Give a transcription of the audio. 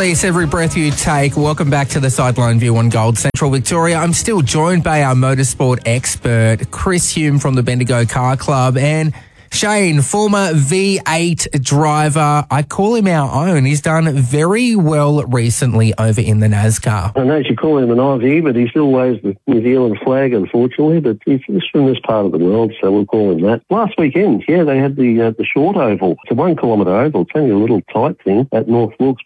release, every breath you take. Welcome back to the Sideline View on Gold Central Victoria. I'm still joined by our motorsport expert, Chris Hume from the Bendigo Car Club, and Shane, former V8 driver. I call him our own. He's done very well recently over in the NASCAR. I know you call him an Aussie, but he still waves the New Zealand flag, unfortunately. But he's from this part of the world, so we'll call him that. Last weekend, they had the short oval. It's a 1 kilometre oval. It's only a little tight thing at North Wilkes